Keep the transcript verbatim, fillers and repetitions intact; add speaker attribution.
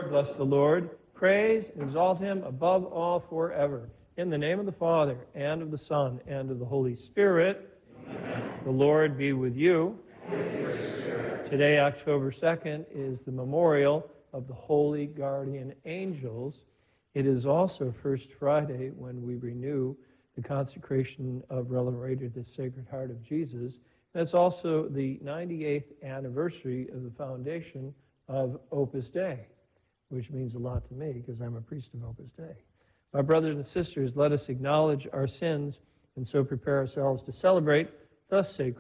Speaker 1: bless the Lord. Praise and exalt him above all forever. In the name of the Father, and of the Son, and of the Holy Spirit. Amen. The Lord be with you.
Speaker 2: And with your spirit.
Speaker 1: Today, October second, is the memorial of the Holy Guardian Angels. It is also First Friday when we renew the consecration of Relevator to the Sacred Heart of Jesus. And it's also the ninety-eighth anniversary of the foundation of Opus Dei, which means a lot to me because I'm a priest of Opus Dei. My brothers and sisters, let us acknowledge our sins and so prepare ourselves to celebrate the sacred